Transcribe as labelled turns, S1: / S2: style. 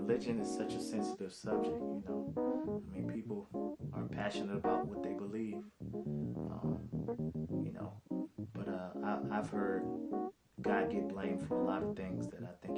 S1: religion is such a sensitive subject. I mean, people are passionate about what they believe. Um, you know, but I've heard God get blamed for a lot of things that I think